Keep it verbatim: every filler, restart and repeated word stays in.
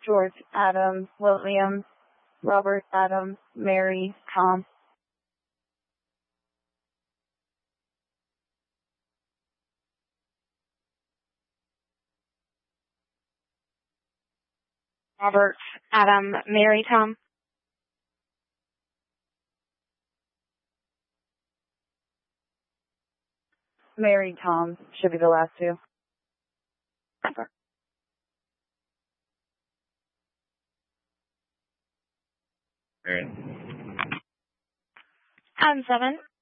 George, Adam, William, Robert, Adam, Mary, Tom. Robert, Adam, Mary, Tom. Mary, Tom should be the last two. Mary. Adam, seven.